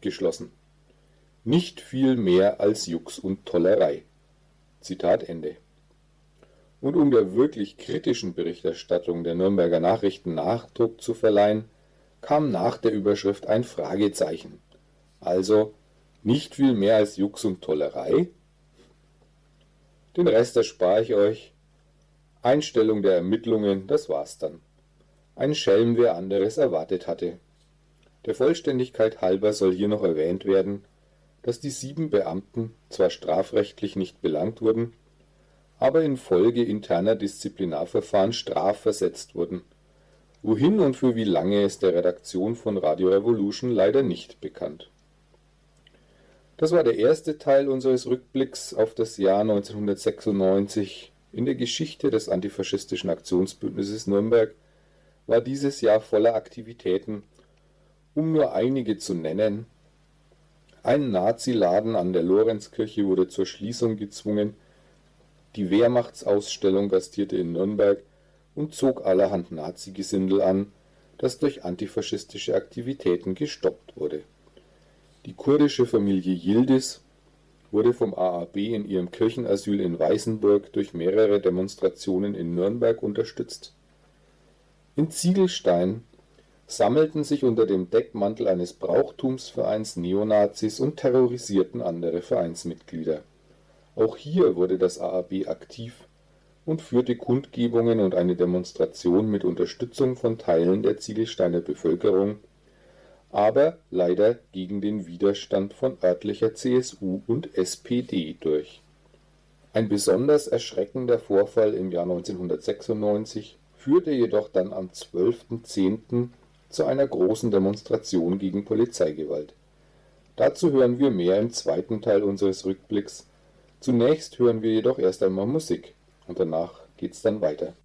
abgeschlossen. Nicht viel mehr als Jux und Tollerei. Zitat Ende. Und um der wirklich kritischen Berichterstattung der Nürnberger Nachrichten Nachdruck zu verleihen, kam nach der Überschrift ein Fragezeichen. Also nicht viel mehr als Jux und Tollerei? Den Rest erspare ich euch. Einstellung der Ermittlungen, das war's dann. Ein Schelm, wer anderes erwartet hatte. Der Vollständigkeit halber soll hier noch erwähnt werden, dass die 7 Beamten zwar strafrechtlich nicht belangt wurden, aber infolge interner Disziplinarverfahren strafversetzt wurden. Wohin und für wie lange ist der Redaktion von Radio Revolution leider nicht bekannt. Das war der erste Teil unseres Rückblicks auf das Jahr 1996. In der Geschichte des antifaschistischen Aktionsbündnisses Nürnberg war dieses Jahr voller Aktivitäten, um nur einige zu nennen. Ein Naziladen an der Lorenzkirche wurde zur Schließung gezwungen, die Wehrmachtsausstellung gastierte in Nürnberg und zog allerhand Nazi-Gesindel an, das durch antifaschistische Aktivitäten gestoppt wurde. Die kurdische Familie Yildiz wurde vom AAB in ihrem Kirchenasyl in Weißenburg durch mehrere Demonstrationen in Nürnberg unterstützt. In Ziegelstein sammelten sich unter dem Deckmantel eines Brauchtumsvereins Neonazis und terrorisierten andere Vereinsmitglieder. Auch hier wurde das AAB aktiv und führte Kundgebungen und eine Demonstration mit Unterstützung von Teilen der Ziegelsteiner Bevölkerung, aber leider gegen den Widerstand von örtlicher CSU und SPD durch. Ein besonders erschreckender Vorfall im Jahr 1996 führte jedoch dann am 12.10. zu einer großen Demonstration gegen Polizeigewalt. Dazu hören wir mehr im zweiten Teil unseres Rückblicks. Zunächst hören wir jedoch erst einmal Musik und danach geht's dann weiter.